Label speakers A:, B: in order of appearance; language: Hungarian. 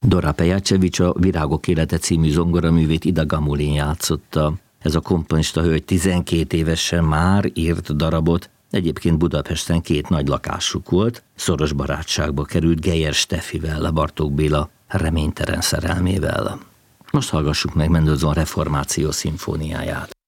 A: Dora Pejacevics a Virágok élete című zongoraművét Ida Gamulin játszotta. Ez a komponista hölgy 12 évesen már írt darabot, egyébként Budapesten 2 nagy lakásuk volt, szoros barátságba került Geyer Steffivel, Bartók Béla reménytelen szerelmével. Most hallgassuk meg Mendelssohn reformáció szimfóniáját.